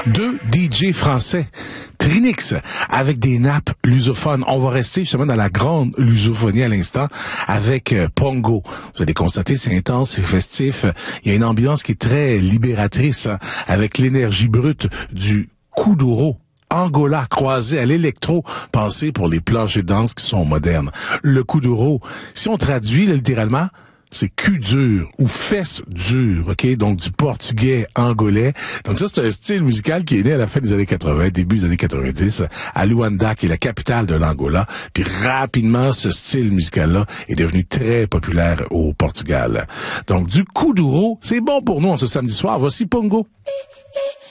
Deux DJ français, Trinix, avec des nappes lusophones. On va rester justement dans la grande lusophonie à l'instant avec Pongo. Vous allez constater, c'est intense, c'est festif. Il y a une ambiance qui est très libératrice, hein, avec l'énergie brute du kuduro. Angola croisé à l'électro, pensé pour les planchers de danse qui sont modernes. Le kuduro, si on traduit là, littéralement, c'est cul dur ou fesse dure, ok? Donc, du portugais angolais. Donc, ça, c'est un style musical qui est né à la fin des années 80, début des années 90, à Luanda, qui est la capitale de l'Angola. Puis, rapidement, ce style musical-là est devenu très populaire au Portugal. Donc, du kuduro, c'est bon pour nous en ce samedi soir. Voici Pongo.